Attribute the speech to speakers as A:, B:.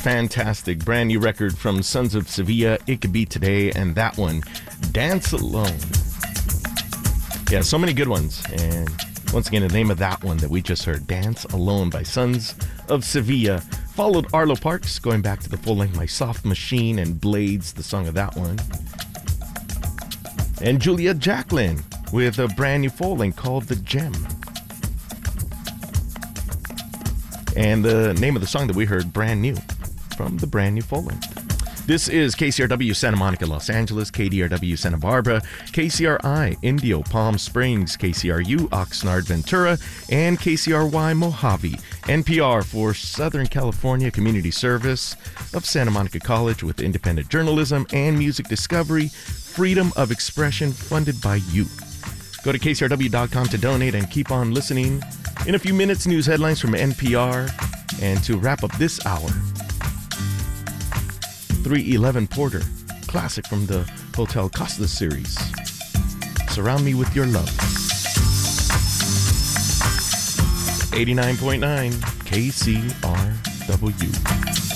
A: fantastic brand new record from Sons of Sevilla, It Could Be Today, and that one, Dance Alone. Yeah, so many good ones. And once again, the name of that one that we just heard, Dance Alone by Sons of Sevilla, followed Arlo Parks, going back to the full length My Soft Machine and Blades, the song of that one. And Julia Jacqueline with a brand new full length called The Gem. And the name of the song that we heard, Brand New, from the brand new full length. This is KCRW Santa Monica, Los Angeles, KDRW Santa Barbara, KCRI Indio, Palm Springs, KCRU Oxnard, Ventura, and KCRY Mojave. NPR for Southern California Community Service of Santa Monica College with independent journalism and music discovery, freedom of expression funded by you. Go to KCRW.com to donate and keep on listening. In a few minutes, news headlines from NPR. And to wrap up this hour, 311 Porter, classic from the Hotel Costa series. Surround Me With Your Love. 89.9 KCRW.